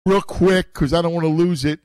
Real quick, because I don't want to lose it.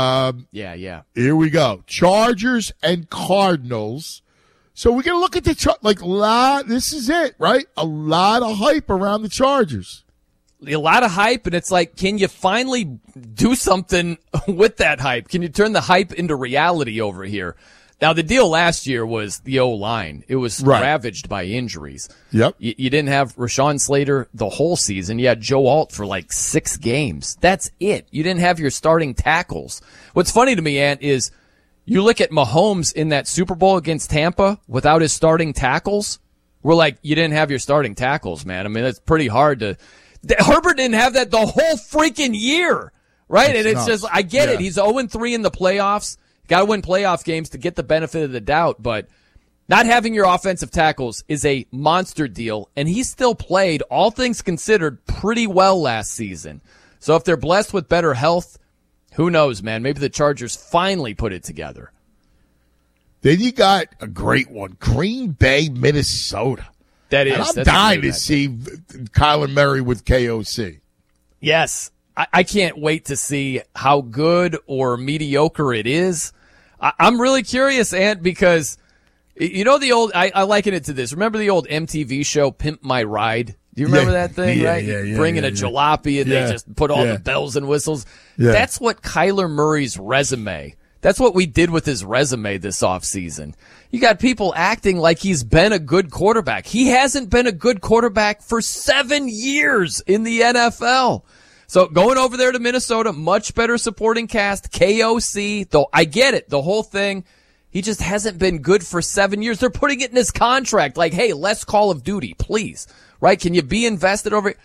Yeah. Here we go. Chargers and Cardinals. So we're going to look at the this is it, right? A lot of hype around the Chargers. A lot of hype, and it's like, can you finally do something with that hype? Can you turn the hype into reality over here? Now, the deal last year was the O-line. It was ravaged by injuries. Yep. You didn't have Rashawn Slater the whole season. You had Joe Alt for like 6 games. That's it. You didn't have your starting tackles. What's funny to me, Ant, is you look at Mahomes in that Super Bowl against Tampa without his starting tackles. We're like, you didn't have your starting tackles, man. I mean, that's pretty hard to... Herbert didn't have that the whole freaking year, right? And it's just, I get it. He's 0-3 in the playoffs. Got to win playoff games to get the benefit of the doubt, but not having your offensive tackles is a monster deal, and he still played, all things considered, pretty well last season. So if they're blessed with better health, who knows, man? Maybe the Chargers finally put it together. Then you got a great one, Green Bay, Minnesota. That is. And I'm dying to see Kyler Murray with KOC. Yes. I can't wait to see how good or mediocre it is. I'm really curious, Ant, because you know the old, I liken it to this. Remember the old MTV show, Pimp My Ride? Do you remember that thing, right? Bringing a jalopy and they just put all the bells and whistles. Yeah. That's what Kyler Murray's resume. That's what we did with his resume this offseason. You got people acting like he's been a good quarterback. He hasn't been a good quarterback for 7 years in the NFL. So going over there to Minnesota, much better supporting cast, KOC, though I get it, the whole thing. He just hasn't been good for 7 years. They're putting it in his contract like, hey, less Call of Duty, please. Right? Can you be invested over it?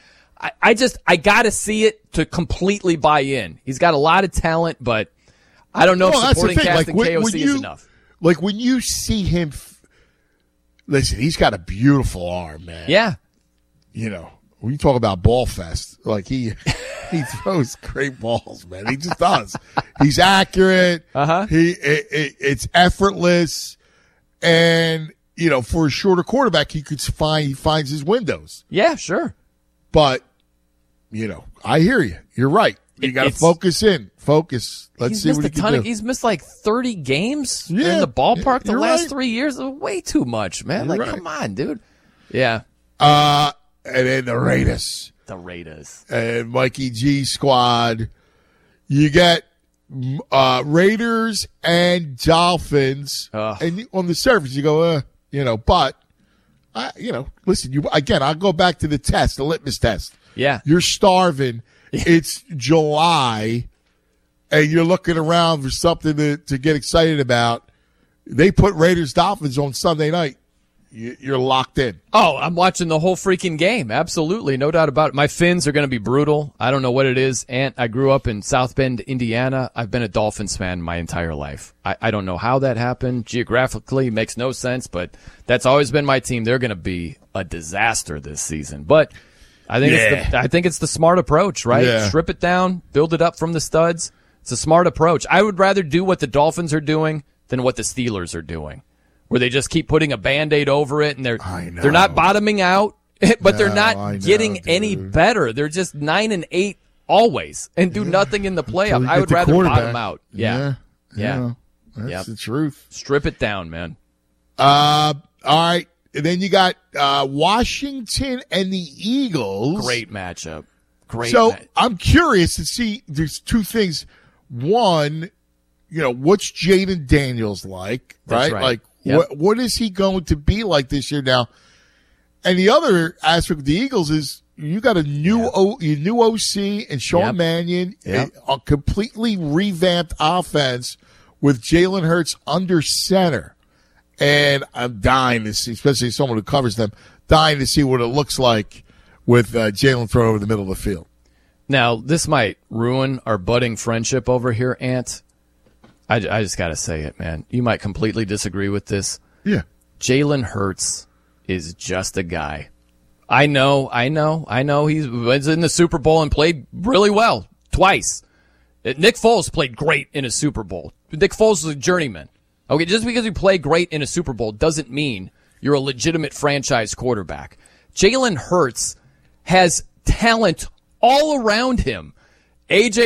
I got to see it to completely buy in. He's got a lot of talent, but I don't know if supporting cast and KOC is enough. Like when you see him, listen, he's got a beautiful arm, man. Yeah. You know, when you talk about ball fest, like he throws great balls, man. He just does. He's accurate. It's effortless, and you know, for a shorter quarterback, he finds his windows. Yeah, sure. But you know, I hear you. You're right. You got to focus in. Focus. Let's see what he can do. He's missed like 30 games in the ballpark the last 3 years. Way too much, man. Come on, dude. Yeah. And then the Raiders. And Mikey G squad. You get Raiders and Dolphins. And on the surface, you go, but, listen, I'll go back to the litmus test. Yeah. You're starving. It's July, and you're looking around for something to get excited about. They put Raiders-Dolphins on Sunday night. You're locked in. Oh, I'm watching the whole freaking game. Absolutely. No doubt about it. My Fins are going to be brutal. I don't know what it is. I grew up in South Bend, Indiana. I've been a Dolphins fan my entire life. I don't know how that happened. Geographically, makes no sense, but that's always been my team. They're going to be a disaster this season. But I think it's the smart approach, right? Yeah. Strip it down, build it up from the studs. It's a smart approach. I would rather do what the Dolphins are doing than what the Steelers are doing, where they just keep putting a Band-Aid over it and they're not bottoming out, but they're not getting any better. They're just 9-8 always and do nothing in the playoff. I would rather bottom out. Yeah. That's the truth. Strip it down, man. All right. And then you got Washington and the Eagles. Great matchup. I'm curious to see, there's two things. One, what's Jaden Daniels like, right? Like, what is he going to be like this year now? And the other aspect of the Eagles is you got a new OC and Sean Mannion, a completely revamped offense with Jalen Hurts under center. And I'm dying to see, especially someone who covers them, dying to see what it looks like with Jalen thrown over the middle of the field. Now, this might ruin our budding friendship over here, Ant. I just got to say it, man. You might completely disagree with this. Yeah. Jalen Hurts is just a guy. I know. He was in the Super Bowl and played really well twice. Nick Foles played great in a Super Bowl. Nick Foles is a journeyman. Okay, just because you play great in a Super Bowl doesn't mean you're a legitimate franchise quarterback. Jalen Hurts has talent all around him. AJ